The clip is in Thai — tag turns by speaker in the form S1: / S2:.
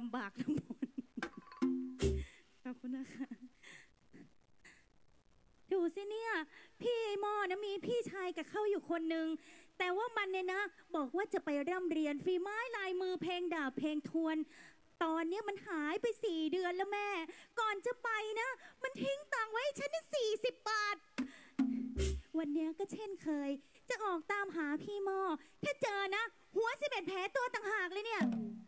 S1: ำบากลำบนขอบคุณนะคะดูสิเนี่ยพี่ไอ้หม้อนะมีพี่ชายกับเขาอยู่คนหนึ่งแต่ว่ามันเนี่ยนะบอกว่าจะไปร่ำเรียนฝีไม้ลายมือเพลงดาบเพลงทวนตอนนี้มันหายไป4 เดือนแล้วแม่ก่อนจะไปนะมันทิ้งตังค์ไว้ให้ฉัน40 บาทวันนี้ก็เช่นเคยจะออกตามหาพี่หม้อถ้าเจอนะหัว11 แผลตัวต่างหากเลยเนี่ย